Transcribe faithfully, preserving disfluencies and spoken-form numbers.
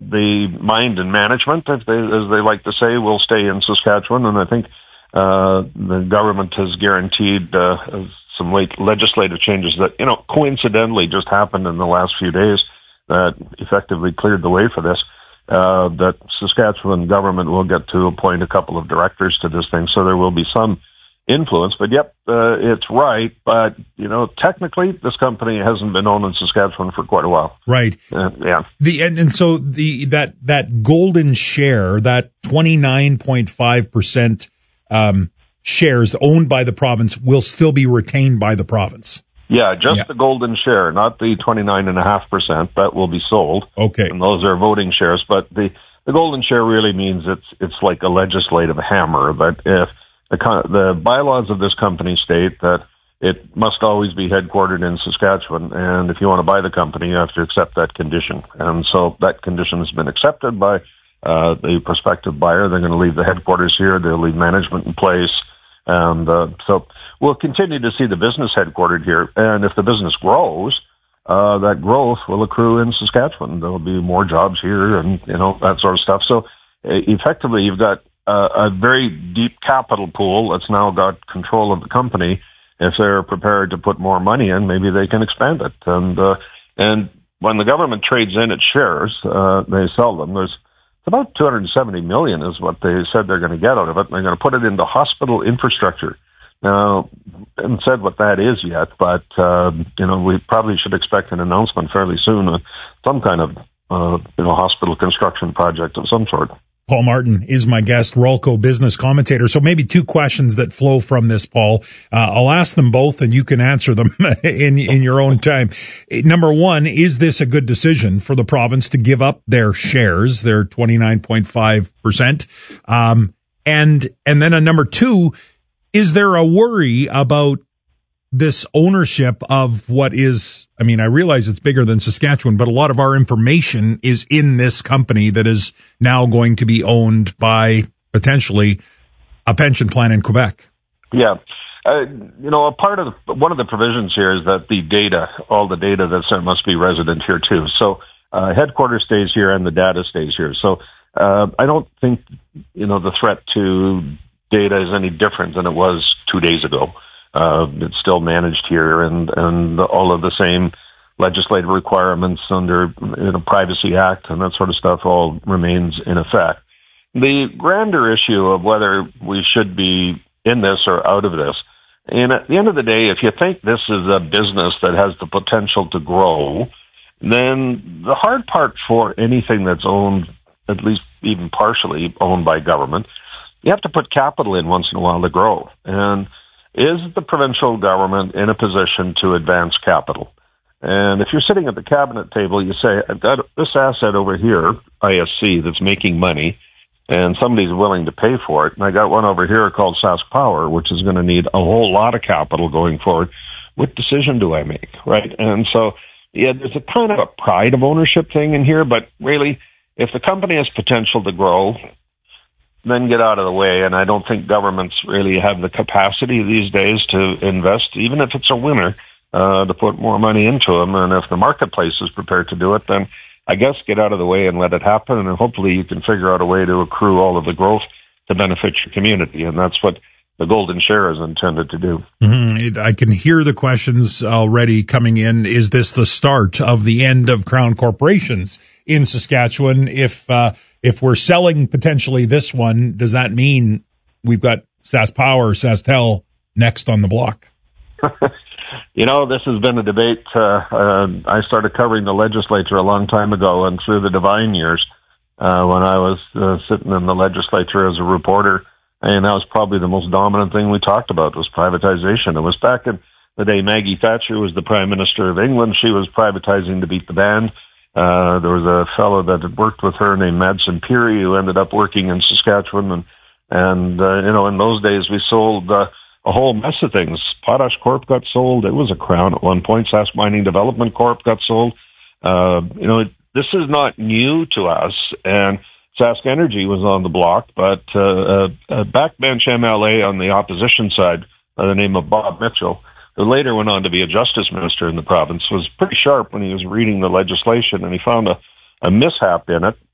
the mind and management, if they, as they like to say, will stay in Saskatchewan, and I think uh, the government has guaranteed uh, some late legislative changes that, you know, coincidentally just happened in the last few days that effectively cleared the way for this. Uh, that Saskatchewan government will get to appoint a couple of directors to this thing, so there will be some influence. But yep, uh, it's right. But, you know, technically, this company hasn't been owned in Saskatchewan for quite a while. Right. Uh, yeah. The and, and so the that that golden share, that twenty-nine point five percent um, shares owned by the province, will still be retained by the province. Yeah, just yeah. the golden share, not the twenty-nine point five percent. That will be sold. Okay. And those are voting shares. But the, the golden share really means it's it's like a legislative hammer. That if the, the bylaws of this company state that it must always be headquartered in Saskatchewan, and if you want to buy the company, you have to accept that condition. And so that condition has been accepted by uh, the prospective buyer. They're going to leave the headquarters here. They'll leave management in place. And uh, so we'll continue to see the business headquartered here. And if the business grows, uh, that growth will accrue in Saskatchewan. There'll be more jobs here and, you know, that sort of stuff. So uh, effectively, you've got uh, a very deep capital pool that's now got control of the company. If they're prepared to put more money in, maybe they can expand it. And uh, and when the government trades in its shares, uh, they sell them. There's It's about two hundred seventy million dollars is what they said they're going to get out of it. And they're going to put it into hospital infrastructure. Now, I haven't said what that is yet, but, uh, you know, we probably should expect an announcement fairly soon, uh, some kind of, uh, you know, hospital construction project of some sort. Paul Martin is my guest, Ralco business commentator. So maybe two questions that flow from this, Paul. Uh, I'll ask them both and you can answer them in, in your own time. Number one, is this a good decision for the province to give up their shares, their twenty-nine point five percent? Um, and, and then a number two, is there a worry about this ownership of what is, I mean, I realize it's bigger than Saskatchewan, but a lot of our information is in this company that is now going to be owned by potentially a pension plan in Quebec. Yeah. Uh, you know, a part of the, one of the provisions here is that the data, all the data that's sent must be resident here too. So uh, headquarters stays here and the data stays here. So uh, I don't think, you know, the threat to data is any different than it was two days ago. Uh, it's still managed here, and, and all of the same legislative requirements under you know, Privacy Act and that sort of stuff all remains in effect. The grander issue of whether we should be in this or out of this, and at the end of the day, if you think this is a business that has the potential to grow, then the hard part for anything that's owned, at least even partially owned by government, you have to put capital in once in a while to grow. And is the provincial government in a position to advance capital? And if you're sitting at the cabinet table, you say, I've got this asset over here, I S C, that's making money, and somebody's willing to pay for it. And I got one over here called Sask Power, which is going to need a whole lot of capital going forward. What decision do I make, right? And so, yeah, there's a kind of a pride of ownership thing in here, but really, if the company has potential to grow, then get out of the way. And I don't think governments really have the capacity these days to invest, even if it's a winner, uh, to put more money into them. And if the marketplace is prepared to do it, then I guess get out of the way and let it happen. And hopefully you can figure out a way to accrue all of the growth to benefit your community. And that's what the golden share is intended to do. Mm-hmm. I can hear the questions already coming in. Is this the start of the end of Crown corporations in Saskatchewan? If, uh, If we're selling potentially this one, does that mean we've got Sask Power, SaskTel next on the block? You know, this has been a debate. Uh, uh, I started covering the legislature a long time ago, and through the Divine years, uh, when I was uh, sitting in the legislature as a reporter, and that was probably the most dominant thing we talked about was privatization. It was back in the day Maggie Thatcher was the Prime Minister of England. She was privatizing to beat the band. Uh, there was a fellow that had worked with her named Madsen Peary who ended up working in Saskatchewan. And, and uh, you know, in those days we sold uh, a whole mess of things. Potash Corp got sold. It was a Crown at one point. Sask Mining Development Corp got sold. Uh, you know, this is not new to us. And Sask Energy was on the block, but uh, a, a backbench M L A on the opposition side by the name of Bob Mitchell, who later went on to be a justice minister in the province, was pretty sharp when he was reading the legislation, and he found a, a mishap in it